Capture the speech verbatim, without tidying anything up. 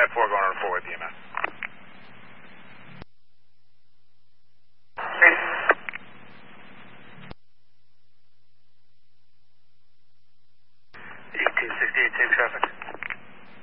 four going on four with E M S. eighteen sixty-eight, same traffic.